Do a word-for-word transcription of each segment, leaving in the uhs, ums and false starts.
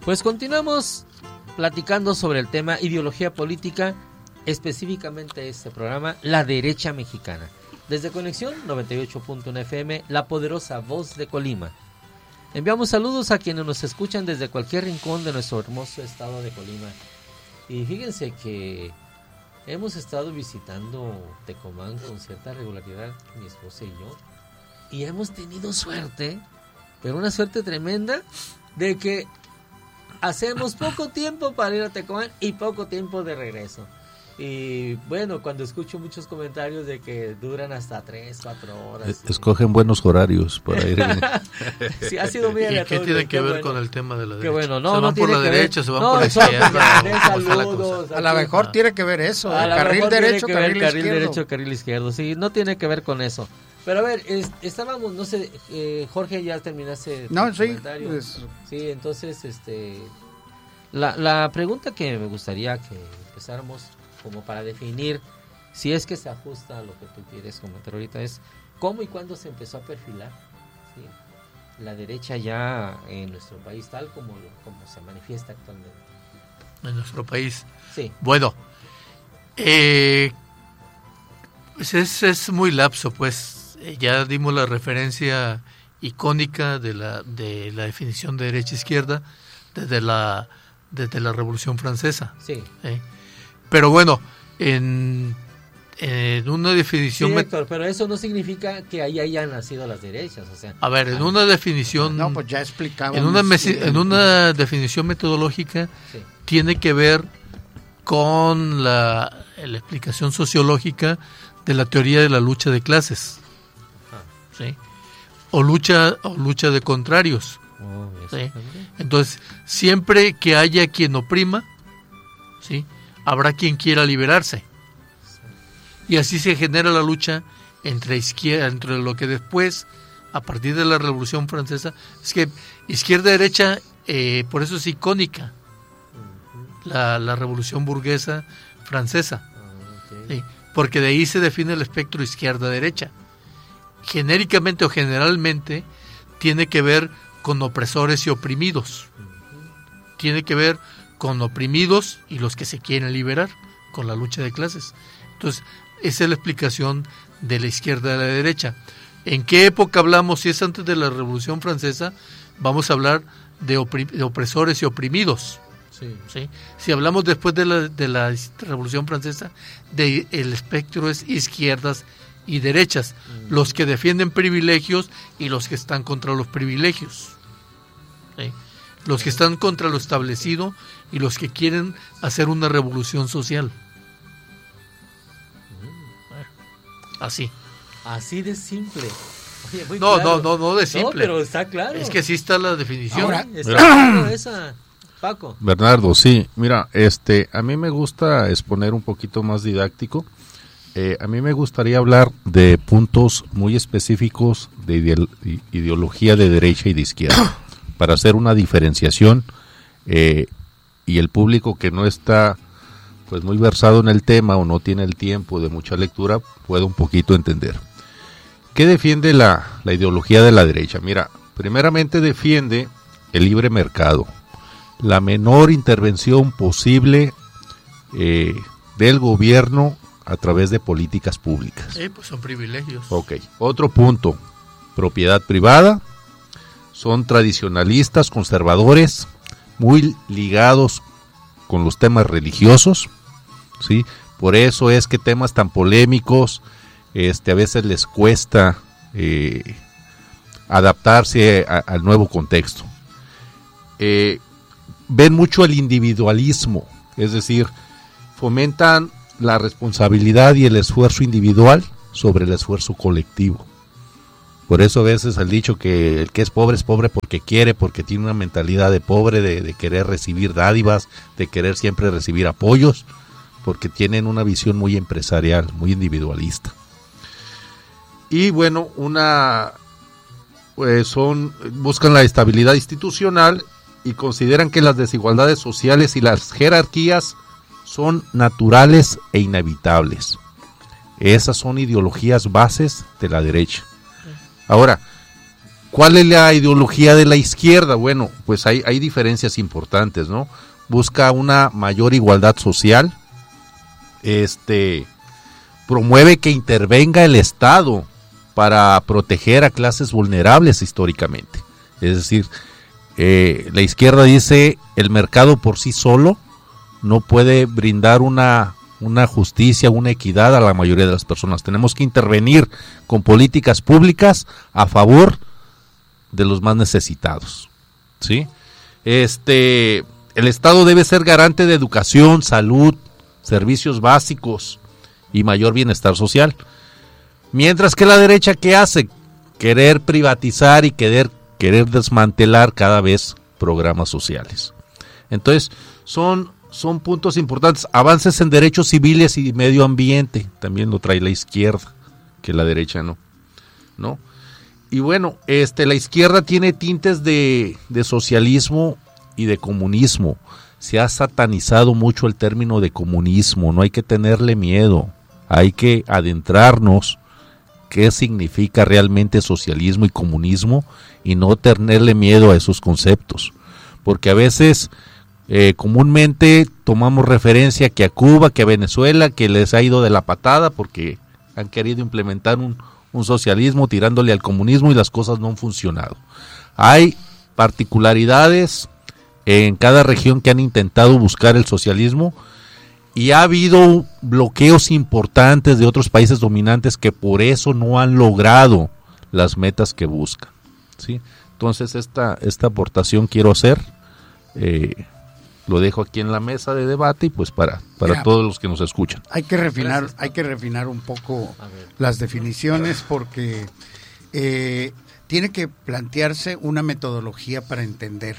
Pues continuamos platicando sobre el tema ideología política, específicamente este programa, La Derecha Mexicana. Desde Conexión noventa y ocho punto uno F M, la poderosa voz de Colima. Enviamos saludos a quienes nos escuchan desde cualquier rincón de nuestro hermoso estado de Colima. Y fíjense que hemos estado visitando Tecomán con cierta regularidad, mi esposa y yo, y hemos tenido suerte, pero una suerte tremenda, de que hacemos poco tiempo para ir a Tecomán y poco tiempo de regreso. Y bueno, cuando escucho muchos comentarios de que duran hasta tres, cuatro horas. Escogen buenos horarios para ir. Sí, ha sido muy aleatorio. ¿Y qué tiene que ver bueno. con el tema de la derecha? Qué bueno, no, ¿Se van no por la tiene que derecha, ver. se van No, por la son izquierda? por la ¿Cómo está la saludos, cosa? A lo mejor tiene que ver eso, ¿eh? A lo Carril mejor derecho, tiene que ver carril, carril izquierdo. derecho, carril izquierdo. Sí, no tiene que ver con eso. Pero a ver, es, estábamos, no sé, eh, Jorge, ya terminaste tu No, sí, comentario. pues- Sí, entonces, este, la, la pregunta que me gustaría que empezáramos como para definir si es que se ajusta a lo que tú quieres comentar ahorita es cómo y cuándo se empezó a perfilar, ¿sí?, la derecha ya en nuestro país tal como, como se manifiesta actualmente. En nuestro país. Sí. Bueno, eh, pues es, es muy lapso, pues eh, ya dimos la referencia icónica de la de la definición de derecha-izquierda desde la desde la Revolución Francesa. Sí. ¿eh? Pero bueno, en, en una definición... Sí, met- Héctor, pero eso no significa que ahí hayan nacido las derechas, o sea... A ver, en una definición... No, pues ya explicamos. En una, mesi- en una definición metodológica Sí. tiene que ver con la, la explicación sociológica de la teoría de la lucha de clases, ¿sí? O lucha o lucha de contrarios, Oh, eso ¿sí? también. Entonces, siempre que haya quien oprima, ¿sí?, habrá quien quiera liberarse. Y así se genera la lucha entre izquierda, entre lo que después, a partir de la Revolución Francesa, es que izquierda-derecha, eh, por eso es icónica la, la Revolución Burguesa Francesa, Ah, ok. ¿sí?, porque de ahí se define el espectro izquierda-derecha. Genéricamente o generalmente tiene que ver con opresores y oprimidos. Tiene que ver con oprimidos y los que se quieren liberar, con la lucha de clases. Entonces, esa es la explicación de la izquierda y de la derecha. ¿En qué época hablamos? Si es antes de la Revolución Francesa, vamos a hablar de, opri- de opresores y oprimidos. Sí. ¿Sí? Si hablamos después de la, de la Revolución Francesa, de, el espectro es izquierdas y derechas, mm. los que defienden privilegios y los que están contra los privilegios, ¿sí?, los que están contra lo establecido y los que quieren hacer una revolución social. Así. Así de simple. Oye, muy No, claro. no, no, no de simple. No, pero está claro. Es que así está la definición. Ahora, Está claro esa, Paco. Bernardo, sí, mira, este, a mí me gusta exponer un poquito más didáctico. Eh, a mí me gustaría hablar de puntos muy específicos de ide- ideología de derecha y de izquierda, para hacer una diferenciación eh, y el público que no está pues muy versado en el tema o no tiene el tiempo de mucha lectura pueda un poquito entender. ¿Qué defiende la, la ideología de la derecha? Mira, primeramente defiende el libre mercado, la menor intervención posible eh, del gobierno a través de políticas públicas. Sí, pues son privilegios. Ok, otro punto, propiedad privada, son tradicionalistas, conservadores, muy ligados con los temas religiosos, ¿sí? Por eso es que temas tan polémicos, este, a veces les cuesta eh, adaptarse a, al nuevo contexto. Eh, ven mucho el individualismo, es decir, fomentan la responsabilidad y el esfuerzo individual sobre el esfuerzo colectivo. Por eso a veces el dicho que el que es pobre es pobre porque quiere, porque tiene una mentalidad de pobre, de, de querer recibir dádivas, de querer siempre recibir apoyos, porque tienen una visión muy empresarial, muy individualista. Y bueno, una pues son buscan la estabilidad institucional y consideran que las desigualdades sociales y las jerarquías son naturales e inevitables. Esas son ideologías bases de la derecha. Ahora, ¿Cuál es la ideología de la izquierda? Bueno, pues hay, hay diferencias importantes, ¿no? Busca una mayor igualdad social, este, promueve que intervenga el Estado para proteger a clases vulnerables históricamente. Es decir, eh, la izquierda dice el mercado por sí solo no puede brindar una, una justicia, una equidad a la mayoría de las personas. Tenemos que intervenir con políticas públicas a favor de los más necesitados, ¿sí? Este, el Estado debe ser garante de educación, salud, servicios básicos y mayor bienestar social. Mientras que la derecha, ¿qué hace? Querer privatizar y querer, querer desmantelar cada vez programas sociales. Entonces, son, son puntos importantes. Avances en derechos civiles y medio ambiente, también lo trae la izquierda, que la derecha no, ¿no? Y bueno, este, la izquierda tiene tintes de, de socialismo y de comunismo. Se ha satanizado mucho el término de comunismo, no hay que tenerle miedo, hay que adentrarnos qué significa realmente socialismo y comunismo y no tenerle miedo a esos conceptos, porque a veces eh, comúnmente tomamos referencia que a Cuba, que a Venezuela, que les ha ido de la patada porque han querido implementar un, un socialismo tirándole al comunismo y las cosas no han funcionado. Hay particularidades en cada región que han intentado buscar el socialismo y ha habido bloqueos importantes de otros países dominantes que por eso no han logrado las metas que buscan, ¿sí? Entonces esta, esta aportación quiero hacer, eh, lo dejo aquí en la mesa de debate y pues para, para Mira, todos los que nos escuchan. Hay que refinar, Gracias, hay que refinar un poco las definiciones porque eh, tiene que plantearse una metodología para entender.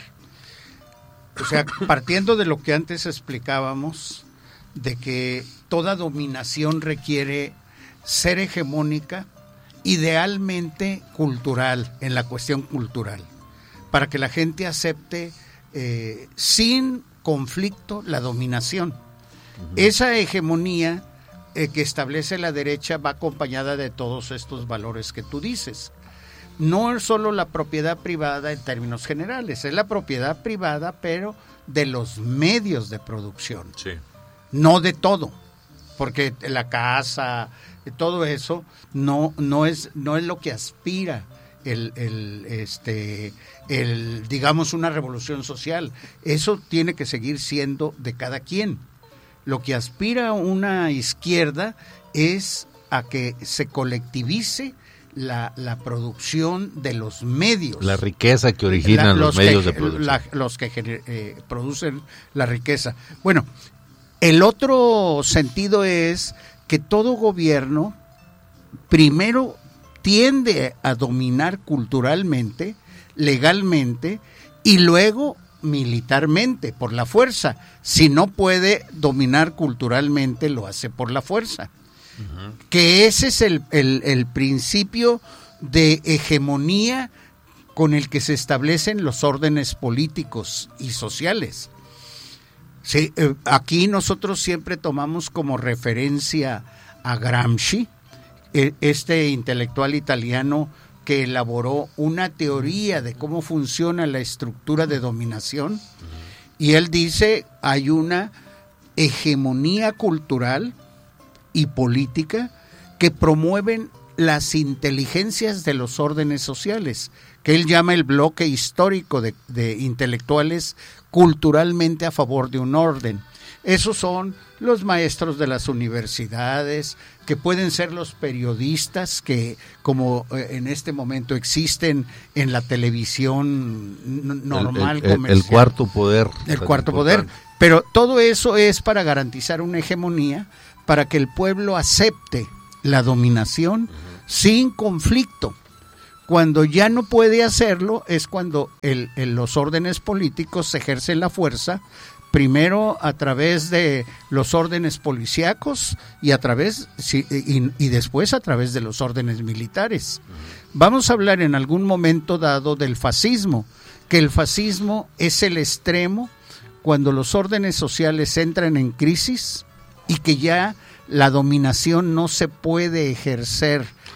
O sea, partiendo de lo que antes explicábamos, de que toda dominación requiere ser hegemónica, idealmente cultural, en la cuestión cultural, para que la gente acepte eh, sin conflicto la dominación. Uh-huh. Esa hegemonía eh, que establece la derecha va acompañada de todos estos valores que tú dices. No es solo la propiedad privada en términos generales, es la propiedad privada, pero de los medios de producción. Sí. No de todo, porque la casa, todo eso no no es no es lo que aspira el el este el digamos una revolución social. Eso tiene que seguir siendo de cada quien. Lo que aspira una izquierda es a que se colectivice la, la producción de los medios. La riqueza que originan la, los, los medios que, de producción. La, los que eh, producen la riqueza. Bueno, el otro sentido es que todo gobierno primero tiende a dominar culturalmente, legalmente y luego militarmente, por la fuerza. Si no puede dominar culturalmente, lo hace por la fuerza. Uh-huh. Que ese es el, el, el principio de hegemonía con el que se establecen los órdenes políticos y sociales. Sí, eh, aquí nosotros siempre tomamos como referencia a Gramsci, eh, este intelectual italiano que elaboró una teoría de cómo funciona la estructura de dominación, uh-huh. y él dice hay una hegemonía cultural y política que promueven las inteligencias de los órdenes sociales, que él llama el bloque histórico de, de intelectuales culturalmente a favor de un orden. Esos son los maestros de las universidades, que pueden ser los periodistas que, como en este momento existen en la televisión normal, el, el, comercial. El cuarto poder. El cuarto poder. Pero todo eso es para garantizar una hegemonía, para que el pueblo acepte la dominación uh-huh. sin conflicto. Cuando ya no puede hacerlo es cuando el, el, los órdenes políticos ejercen la fuerza, primero a través de los órdenes policíacos y a través sí, y, y después a través de los órdenes militares. Uh-huh. Vamos a hablar en algún momento dado del fascismo, que el fascismo es el extremo cuando los órdenes sociales entran en crisis y que ya la dominación no se puede ejercer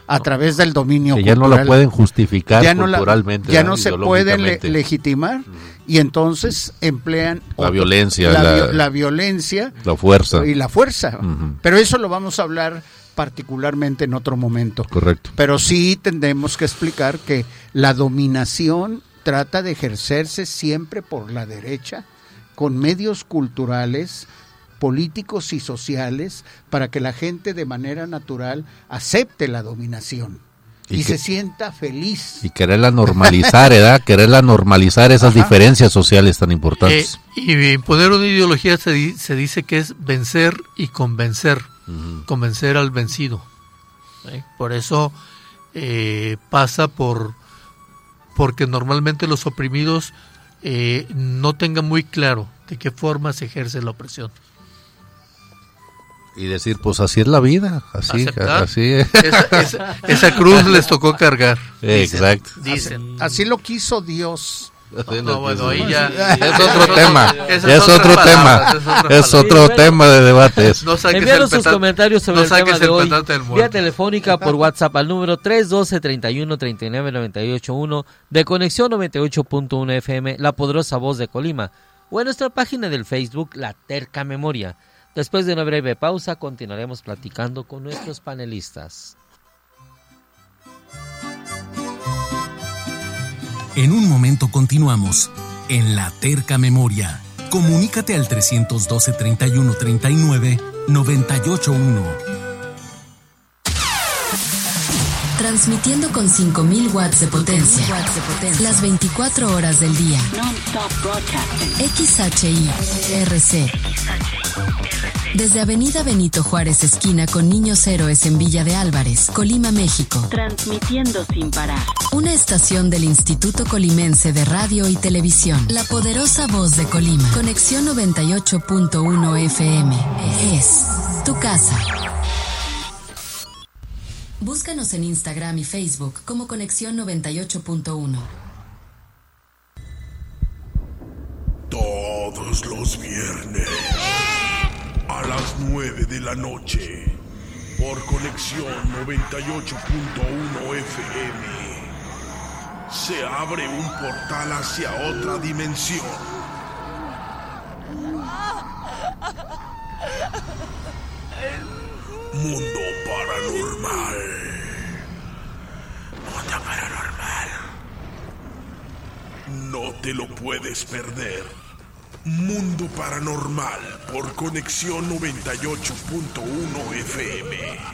a través del dominio que ya cultural. no la pueden justificar ya no la- culturalmente. ya ¿no? no se pueden le- Ideológicamente. legitimar y entonces emplean La otro- violencia, la, la- vi- la violencia La fuerza. y la fuerza. Ujú. Pero eso lo vamos a hablar particularmente en otro momento. Correcto. Pero sí tendremos que explicar que la dominación trata de ejercerse siempre por la derecha, con medios culturales, políticos y sociales, para que la gente de manera natural acepte la dominación y, Y se que- sienta feliz. Y quererla normalizar, ¿verdad? Quererla normalizar esas Ajá. diferencias sociales tan Eh, importantes. y imponer una ideología se, di- se dice que es vencer y convencer, Ujú. convencer al vencido. ¿eh? Por eso eh, pasa por porque normalmente los oprimidos eh, no tengan muy claro de qué forma se ejerce la opresión. Y decir, pues así es la vida, así, Aceptar. así es. Esa, esa- esa cruz les tocó cargar. dicen. Exacto. Dicen. Así lo quiso Dios. Así No, lo bueno, quiso. ahí ya- Es otro tema, Esas es son otro otras tema, palabras, es otra es palabra. otro Sí, bueno. tema de debates. No saques Envíanos el sus petate- comentarios sobre no el tema saques de el hoy petate del vía muerto. telefónica por WhatsApp al número tres uno dos, treinta y uno, treinta y nueve, noventa y ocho uno de Conexión noventa y ocho punto uno F M, La Poderosa Voz de Colima, o en nuestra página del Facebook, La Terca Memoria. Después de una breve pausa, continuaremos platicando con nuestros panelistas. En un momento continuamos en La Terca Memoria. Comunícate al trescientos doce, treinta y uno, treinta y nueve, noventa y ocho uno. Transmitiendo con cinco mil watts de potencia. Las veinticuatro horas del día. X H I R C. Desde Avenida Benito Juárez, esquina con Niños Héroes en Villa de Álvarez, Colima, México. Transmitiendo sin parar. Una estación del Instituto Colimense de Radio y Televisión. La Poderosa Voz de Colima. Conexión noventa y ocho punto uno F M. Es tu casa. Búscanos en Instagram y Facebook como Conexión noventa y ocho punto uno. Todos los viernes a las nueve de la noche por Conexión noventa y ocho punto uno F M se abre un portal hacia otra dimensión. Mundo paranormal. Mundo paranormal. No te lo puedes perder. Mundo Paranormal por Conexión noventa y ocho punto uno F M.